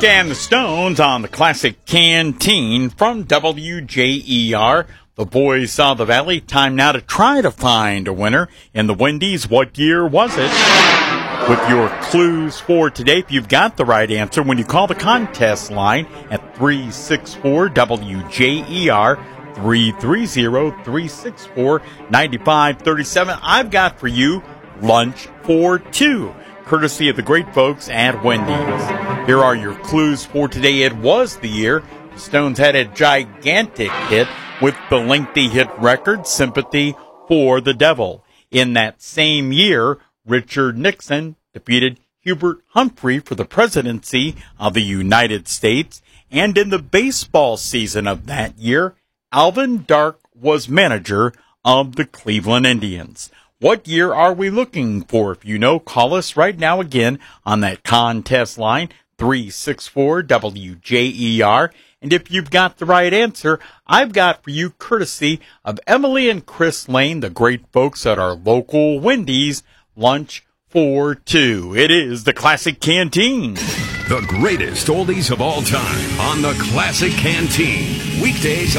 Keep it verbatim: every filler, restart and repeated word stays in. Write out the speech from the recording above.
Frank and the Stones on the Classic Canteen from W J E R. The boys saw the valley. Time now to try to find a winner in the Wendy's. What year was it? With your clues for today, if you've got the right answer, when you call the contest line at three six four W J E R, three three zero, three six four, nine five three seven, I've got for you lunch for two, courtesy of the great folks at Wendy's. Here are your clues for today. It was the year the Stones had a gigantic hit with the lengthy hit record, Sympathy for the Devil. In that same year, Richard Nixon defeated Hubert Humphrey for the presidency of the United States. And in the baseball season of that year, Alvin Dark was manager of the Cleveland Indians. What year are we looking for? If you know, call us right now again on that contest line, three six four W J E R. And if you've got the right answer, I've got for you, courtesy of Emily and Chris Lane, the great folks at our local Wendy's, lunch for two. It is the Classic Canteen. The greatest oldies of all time on the Classic Canteen. Weekdays